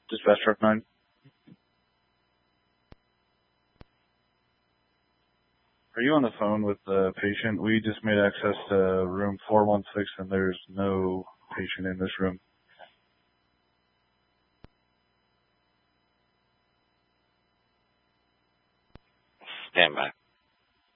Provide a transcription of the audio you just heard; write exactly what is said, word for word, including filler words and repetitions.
Dispatch Truck nine. Are you on the phone with the patient? We just made access to room four one six and there's no patient in this room. Stand by.